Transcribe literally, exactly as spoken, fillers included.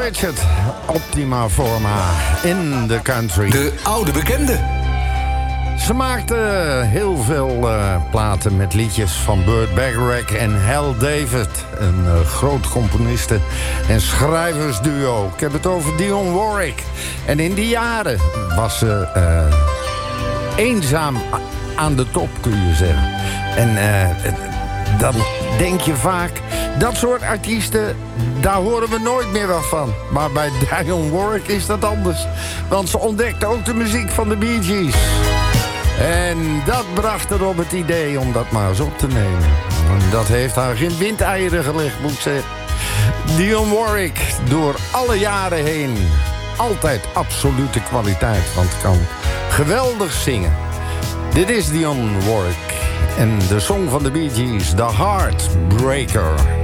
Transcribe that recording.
Richard, optima forma in the country. De oude bekende. Ze maakte heel veel uh, platen met liedjes van Burt Bacharach en Hal David. Een uh, groot componisten- en schrijversduo. Ik heb het over Dionne Warwick. En in die jaren was ze uh, eenzaam aan de top, kun je zeggen. En uh, dan denk je vaak, dat soort artiesten, daar horen we nooit meer wat van. Maar bij Dionne Warwick is dat anders. Want ze ontdekte ook de muziek van de Bee Gees. En dat bracht haar op het idee om dat maar eens op te nemen. En dat heeft haar geen windeieren gelegd, moet ik zeggen. Dionne Warwick, door alle jaren heen, altijd absolute kwaliteit. Want ze kan geweldig zingen. Dit is Dionne Warwick. En de song van de Bee Gees, The Heartbreaker.